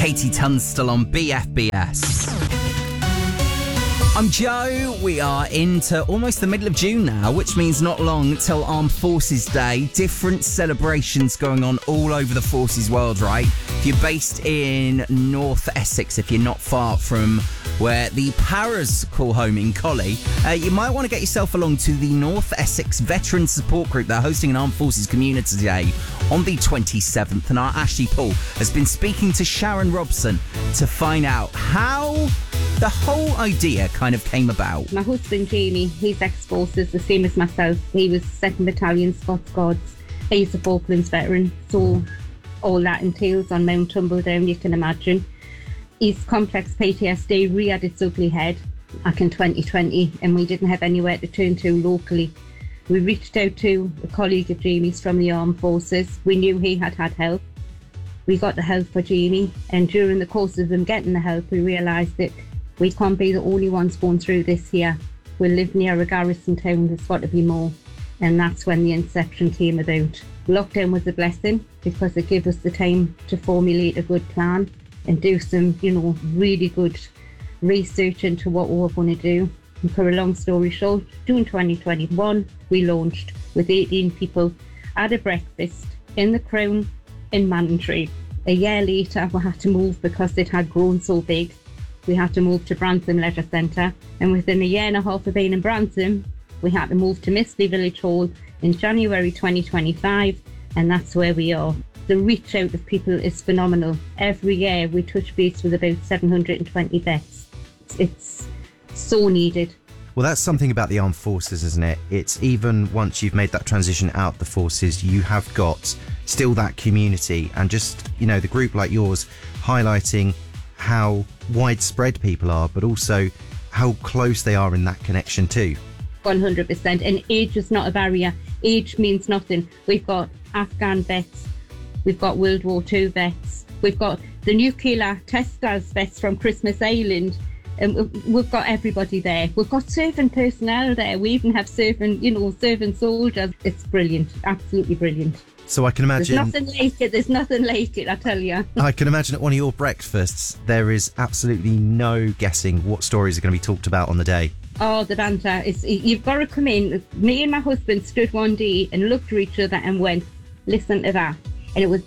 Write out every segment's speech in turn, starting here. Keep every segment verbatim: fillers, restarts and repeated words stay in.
Katie Tunstall on B F B S. I'm Joe. We are into almost the middle of June now, which means not long till Armed Forces Day. Different celebrations going on all over the Forces world, right? If you're based in North Essex, if you're not far from where the Paras call home in Collie, uh, you might want to get yourself along to the North Essex Veteran Support Group. They're hosting an Armed Forces Community Day on the twenty-seventh, and our Ashley Paul has been speaking to Sharon Robson to find out how the whole idea kind of came about. My husband Jamie, he's ex-forces, the same as myself. He was second Battalion Scots Guards. He's a Falklands veteran, so all that entails on Mount Tumbledown, you can imagine. His complex P T S D reared its ugly head back in twenty twenty, and we didn't have anywhere to turn to locally. We reached out to a colleague of Jamie's from the Armed Forces. We knew he had had help. We got the help for Jamie, and during the course of them getting the help, we realised that we can't be the only ones going through this here. We live near a garrison town, there's got to be more. And that's when the inception came about. Lockdown was a blessing because it gave us the time to formulate a good plan and do some, you know, really good research into what we were going to do. And for a long story short, June twenty twenty-one, we launched with eighteen people at a breakfast in the Crown in Manningtree. A year later, we had to move because it had grown so big. We had to move to Branson Leisure Centre, and within a year and a half of being in Branson, we had to move to Mistley Village Hall in January twenty twenty-five, and that's where we are. The reach out of people is phenomenal. Every year we touch base with about seven hundred twenty vets. It's so needed. Well, that's something about the Armed Forces, isn't it? It's even once you've made that transition out the forces, you have got still that community, and just, you know, the group like yours highlighting how widespread people are, but also how close they are in that connection too. one hundred percent. And age is not a barrier. Age means nothing. We've got Afghan vets, we've got World War Two vets, we've got the nuclear testers vets from Christmas Island, and we've got everybody there. We've got serving personnel there. We even have serving, you know, serving soldiers. It's brilliant, absolutely brilliant. So I can imagine... There's nothing like it, there's nothing like it, I tell you. I can imagine at one of your breakfasts, there is absolutely no guessing what stories are going to be talked about on the day. Oh, the banter. It's, you've got to come in. Me and my husband stood one day and looked at each other and went, listen to that. And it was,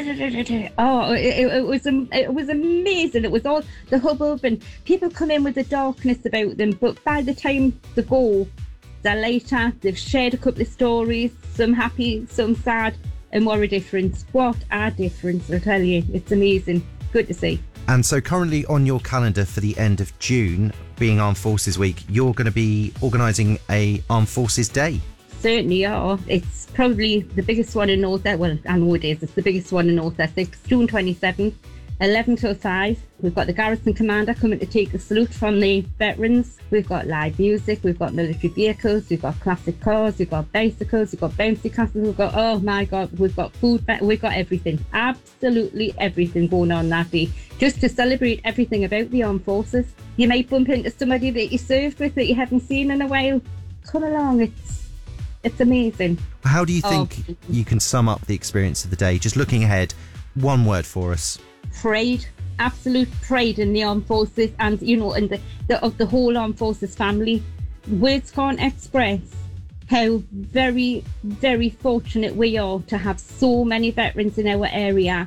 oh, it, it, was, it was amazing. It was all the hubbub, and people come in with the darkness about them, but by the time they go, they're later, they've shared a couple of stories, some happy, some sad. And what a difference. What a difference, I tell you. It's amazing. Good to see. And so currently on your calendar for the end of June, being Armed Forces Week, you're going to be organising a Armed Forces Day. Certainly are. It's probably the biggest one in North Essex. Well, I know it is. It's the biggest one in North Essex. June twenty-seventh, eleven till five. We've got the Garrison Commander coming to take a salute from the veterans. We've got live music, we've got military vehicles, we've got classic cars, we've got bicycles, we've got bouncy castles, we've got, oh my God, we've got food, we've got everything. Absolutely everything going on that day. Just to celebrate everything about the Armed Forces. You might bump into somebody that you served with that you haven't seen in a while. Come along, it's it's amazing. How do you think oh. you can sum up the experience of the day? Just looking ahead, one word for us. Pride. Absolute pride in the Armed Forces, and you know, in the, the of the whole Armed Forces family. Words can't express how very, very fortunate we are to have so many veterans in our area.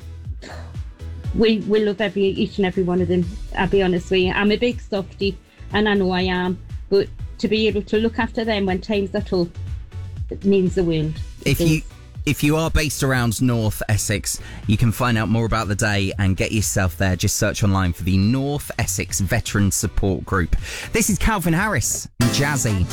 We we love every each and every one of them. I'll be honest with you. I'm a big softie, and I know I am, but to be able to look after them when times are tough, it means the world. If you. If you are based around North Essex, you can find out more about the day and get yourself there. Just search online for the North Essex Veteran Support Group. This is Calvin Harris and Jazzy.